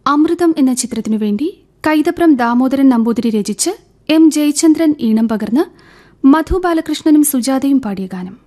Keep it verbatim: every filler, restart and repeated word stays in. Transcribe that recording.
അമൃതം എന്ന ചിത്രത്തിനു വേണ്ടി കൈതപ്രം ദാമോദരൻ നമ്പൂതിരി രചിച്ച് എം ജയചന്ദ്രൻ ഈണം പകർന്ന് മധു ബാലകൃഷ്ണനും സുജാതയും പാടിയ ഗാനം.